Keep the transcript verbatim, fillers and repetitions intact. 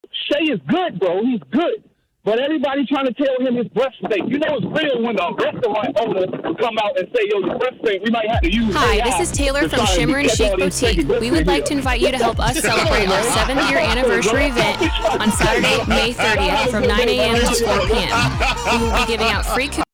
Shay is good, bro. He's good. But everybody trying to tell him his breath stink. You know it's real when the restaurant owner come out and say, yo, your breath stink. We might have to use Hi, A I this is Taylor to from try to Shimmer and catch Chic all these Boutique. fake We would like breath to invite you to help us celebrate our seventh year anniversary event on Saturday, May thirtieth from nine a.m. to four p.m. We will be giving out free coupons